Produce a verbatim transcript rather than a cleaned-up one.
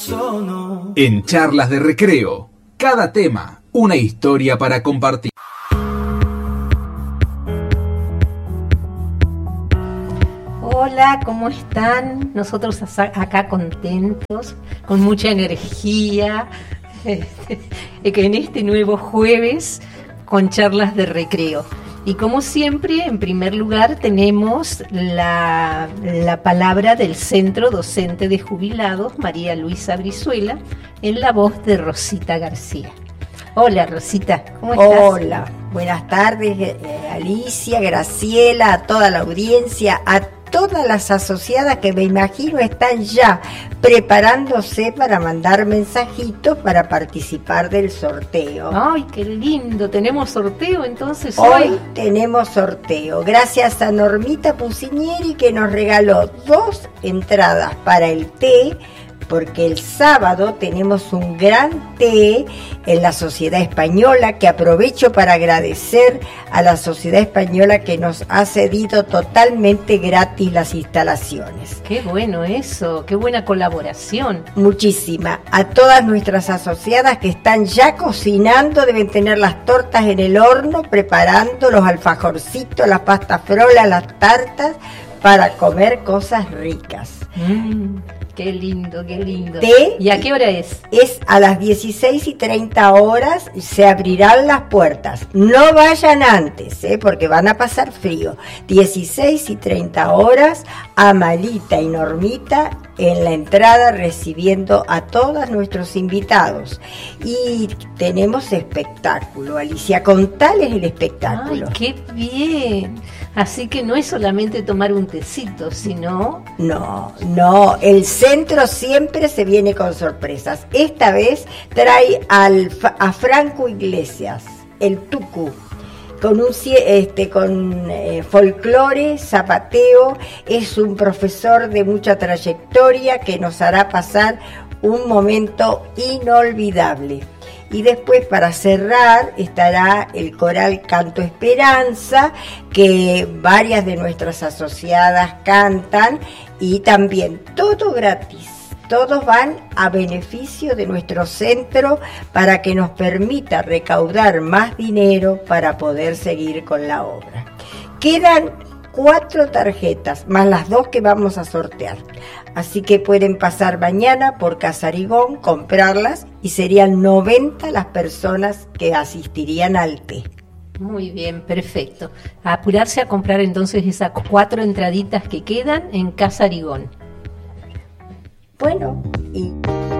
En Charlas de Recreo, cada tema, una historia para compartir. Hola, ¿cómo están? Nosotros acá contentos, con mucha energía, que en este nuevo jueves con Charlas de Recreo. Y como siempre, en primer lugar, tenemos la, la palabra del Centro Docente de Jubilados, María Luisa Brizuela, en la voz de Rosita García. Hola, Rosita, ¿cómo estás? Hola, buenas tardes, eh, Alicia, Graciela, a toda la audiencia, a todas las asociadas que me imagino están ya preparándose para mandar mensajitos para participar del sorteo. ¡Ay, qué lindo! ¿Tenemos sorteo entonces hoy? Hoy tenemos sorteo, gracias a Normita Pucinieri que nos regaló dos entradas para el té, porque el sábado tenemos un gran té en la Sociedad Española, que aprovecho para agradecer a la Sociedad Española que nos ha cedido totalmente gratis las instalaciones. ¡Qué bueno eso! ¡Qué buena colaboración! Muchísima. A todas nuestras asociadas que están ya cocinando, deben tener las tortas en el horno, preparando los alfajorcitos, las pastas frolas, las tartas, para comer cosas ricas. Mm. Qué lindo, qué lindo. Té, ¿Y a qué hora es? Es a las dieciséis y treinta horas, se abrirán las puertas. No vayan antes, ¿eh? Porque van a pasar frío. dieciséis y treinta horas, Amalita y Normita en la entrada recibiendo a todos nuestros invitados. Y tenemos espectáculo, Alicia, contales el espectáculo. ¡Ay, qué bien! Así que no es solamente tomar un tecito, sino... No, no, el centro siempre se viene con sorpresas. Esta vez trae al, a Franco Iglesias, el Tucu, con un este con eh, folclore, zapateo. Es un profesor de mucha trayectoria que nos hará pasar un momento inolvidable. Y después, para cerrar, estará el coral Canto Esperanza, que varias de nuestras asociadas cantan, y también todo gratis. Todos van a beneficio de nuestro centro para que nos permita recaudar más dinero para poder seguir con la obra. Quedan cuatro tarjetas, más las dos que vamos a sortear. Así que pueden pasar mañana por Casarigón, comprarlas, y serían noventa las personas que asistirían al té. Muy bien, perfecto. A apurarse a comprar entonces esas cuatro entraditas que quedan en Casarigón. Bueno, y...